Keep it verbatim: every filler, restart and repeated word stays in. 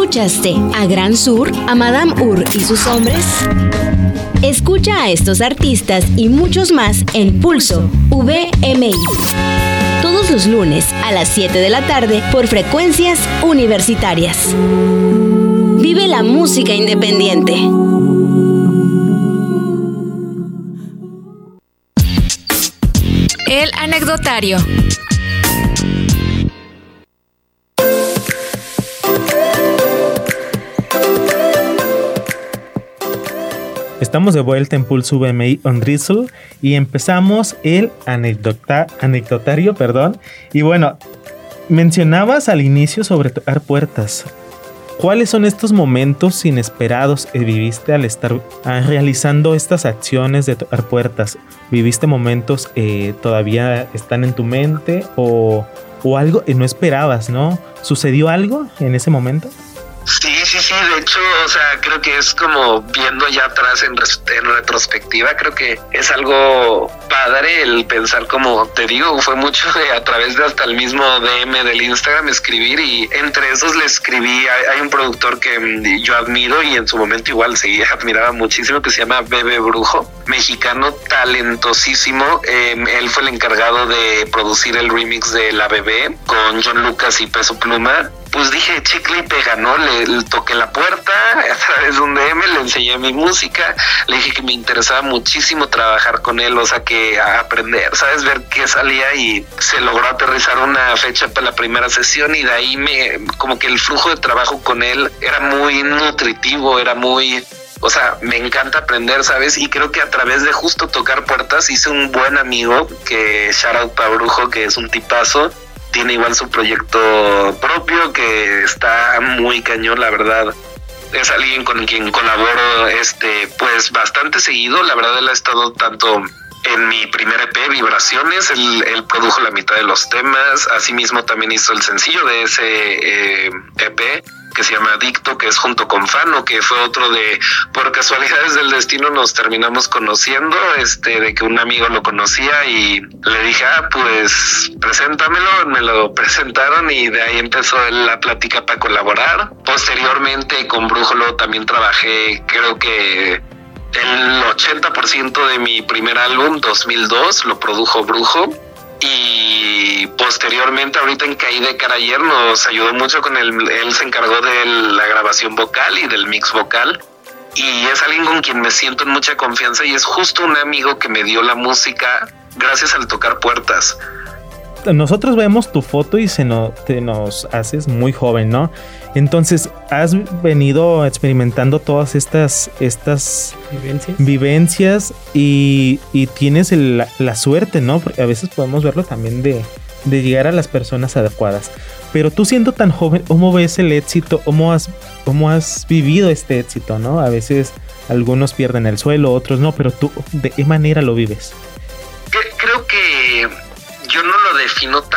¿Escuchaste a Gran Sur, a Madame Ur y sus hombres? Escucha a estos artistas y muchos más en Pulso V M I. Todos los lunes a las siete de la tarde por frecuencias universitarias. Vive la música independiente. El anecdotario. Estamos de vuelta en Pulso V M I on Drizzle y empezamos el anecdota- anecdotario, perdón. Y bueno, mencionabas al inicio sobre tocar puertas. ¿Cuáles son estos momentos inesperados que viviste al estar ah, realizando estas acciones de tocar puertas? ¿Viviste momentos que eh, todavía están en tu mente o, o algo que no esperabas, ¿no? ¿Sucedió algo en ese momento? Sí, sí, sí, de hecho, o sea, creo que es como viendo ya atrás en, res- en retrospectiva, creo que es algo padre el pensar, como te digo, fue mucho de a través de hasta el mismo D M del Instagram escribir, y entre esos le escribí, hay, hay un productor que mm, yo admiro y en su momento igual sí admiraba muchísimo, que se llama Bebe Brujo, mexicano talentosísimo. Eh, él fue el encargado de producir el remix de La Bebé con John Lucas y Peso Pluma. Pues dije, chicle y pega, ¿no? Le, le toqué la puerta a través de un D M, le enseñé mi música, le dije que me interesaba muchísimo trabajar con él, o sea, que a aprender, ¿sabes? Ver qué salía, y se logró aterrizar una fecha para la primera sesión, y de ahí me, como que el flujo de trabajo con él era muy nutritivo, era muy... O sea, me encanta aprender, ¿sabes? Y creo que a través de justo tocar puertas hice un buen amigo, que shout out pa' Brujo, que es un tipazo. Tiene igual su proyecto propio que está muy cañón, la verdad. Es alguien con quien colaboro este pues bastante seguido. La verdad, él ha estado tanto en mi primer E P, Vibraciones, él, él produjo la mitad de los temas. Asimismo también hizo el sencillo de ese eh, E P, que se llama Adicto, que es junto con Fano, que fue otro de, por casualidades del destino nos terminamos conociendo, este, de que un amigo lo conocía y le dije, ah, pues preséntamelo, me lo presentaron y de ahí empezó la plática para colaborar. Posteriormente con Brújolo también trabajé, creo que el ochenta por ciento de mi primer álbum, dos mil dos, lo produjo Brujo. Y posteriormente, ahorita en Caí de Cara ayer, nos ayudó mucho con el, él se encargó de la grabación vocal y del mix vocal, y es alguien con quien me siento en mucha confianza, y es justo un amigo que me dio la música gracias al tocar puertas. Nosotros vemos tu foto y se no, te nos haces muy joven, ¿no? Entonces, has venido experimentando todas estas, estas vivencias, vivencias y, y tienes el, la, la suerte, ¿no? Porque a veces podemos verlo también de, de llegar a las personas adecuadas. Pero tú siendo tan joven, ¿cómo ves el éxito? ¿Cómo has, cómo has vivido este éxito, no? A veces algunos pierden el suelo, otros no, pero tú, ¿de qué manera lo vives? Creo que yo no lo defino